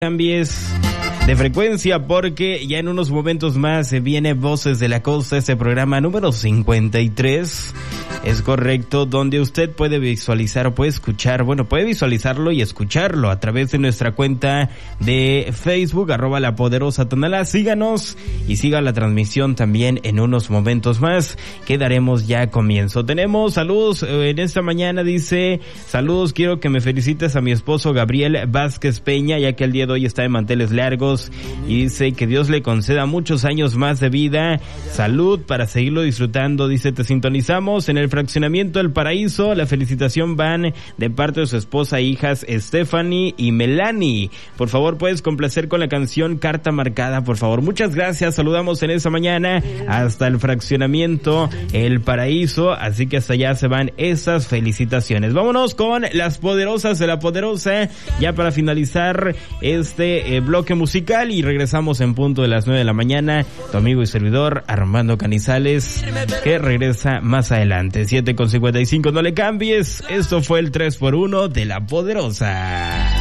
Cambies de frecuencia porque ya en unos momentos más viene Voces de la Costa, este programa número 53. Es correcto, donde usted puede visualizar o puede escuchar, puede visualizarlo y escucharlo a través de nuestra cuenta de Facebook, @lapoderosatonalá. Síganos y siga la transmisión también en unos momentos más que daremos ya comienzo. Tenemos saludos en esta mañana, dice, saludos, quiero que me felicites a mi esposo Gabriel Vázquez Peña, ya que el día de hoy está de manteles largos, y dice que Dios le conceda muchos años más de vida, salud para seguirlo disfrutando. Dice, te sintonizamos en el fraccionamiento El Paraíso. La felicitación van de parte de su esposa e hijas Stephanie y Melanie. Por favor, puedes complacer con la canción Carta Marcada, por favor. Muchas gracias. Saludamos en esta mañana hasta el fraccionamiento El Paraíso, así que hasta allá se van esas felicitaciones. Vámonos con las poderosas de la poderosa, ya para finalizar este bloque musical, y regresamos en punto de las 9 de la mañana. Tu amigo y servidor Armando Canizales, que regresa más adelante. 7:55, no le cambies. Esto fue el 3x1 de la poderosa.